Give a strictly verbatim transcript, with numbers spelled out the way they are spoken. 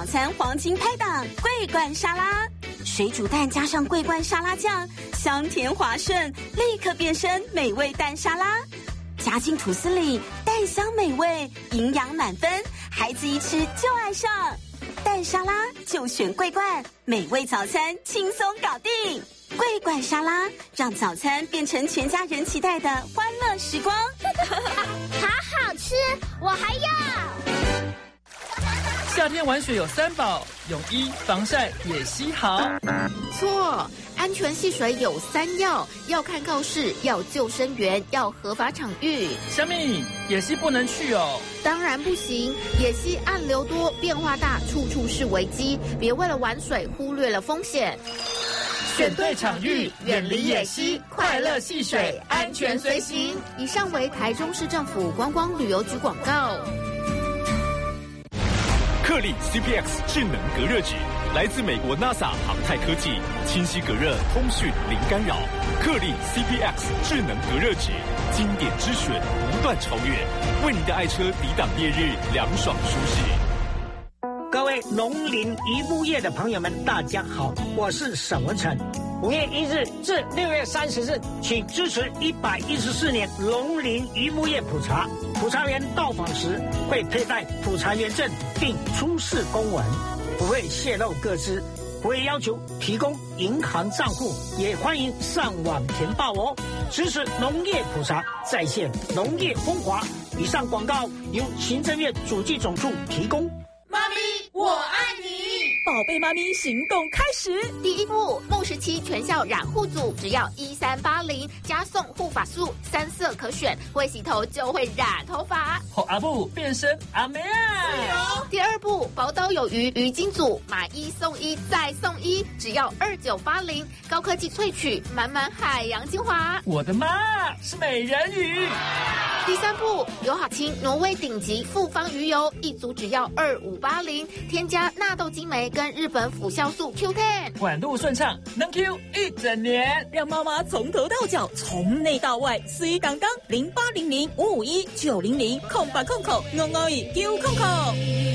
早餐黄金拍档桂冠沙拉，水煮蛋加上桂冠沙拉酱，香甜滑顺，立刻变身美味蛋沙拉。夹进吐司里，蛋香美味，营养满分，孩子一吃就爱上。蛋沙拉就选桂冠，美味早餐轻松搞定。桂冠沙拉让早餐变成全家人期待的欢乐时光。 好好吃，我还要。 夏天玩水有三宝：泳衣、防晒、野溪好。 错，安全戏水有三要：要看告示，要救生员，要合法场域。 小米，野溪不能去哦。 当然不行，野溪暗流多，变化大，处处是危机，别为了玩水忽略了风险。 选对场域，远离野溪，快乐戏水，安全随行。 以上为台中市政府观光旅游局广告。 克利 C P X 智能隔热纸，来自美国 NASA 航太科技，清晰隔热，通讯零干扰。克利 C P X 智能隔热纸，经典之选，不断超越，为您的爱车抵挡烈日，凉爽舒适。 各位农林渔牧业的朋友们，大家好，我是沈文成。五月一日至六月三十日，请支持一百一十四年农林渔牧业普查。普查员到访时会佩戴普查员证，并出示公文，不会泄露个资，不会要求提供银行账户，也欢迎上网填报哦。支持农业普查，再现农业风华。以上广告由行政院主计总处提供。 妈咪，我爱你！宝贝妈咪行动开始。 第一步，木时期全校染护组只要一三八零，加送护发素，三色可选，会洗头就会染头发。 好阿布变身阿妹啊！ 第二步，宝岛有余鱼精组，买一送一再送一，只要二九八零，高科技萃取，满满海洋精华。 我的妈，是美人鱼！ 第三步，友好清挪威顶级复方鱼油，一组只要二五八零，添加纳豆精酶跟日本辅酵素 Q 十， 管路顺畅，能 Q 一整年， 让妈妈从头到脚，从内到外，随刚刚零八零零五五一九零零空八空口，我我一九空空。